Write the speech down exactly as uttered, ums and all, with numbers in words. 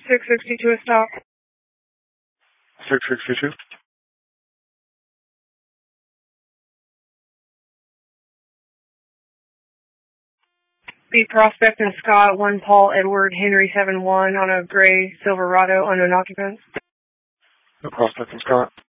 six sixty-two a stop. six sixty-two. B Prospect and Scott, one Paul Edward Henry seven one on a gray Silverado, unknown occupants. No Prospect and Scott.